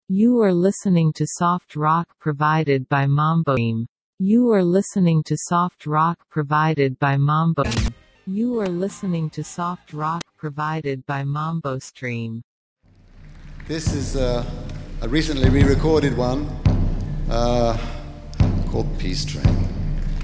You are listening to soft rock provided by Mambo Stream. You are listening to soft rock provided by Mambo. You are listening to soft rock provided by Mambo Stream. This is a recently re-recorded one called Peace Train.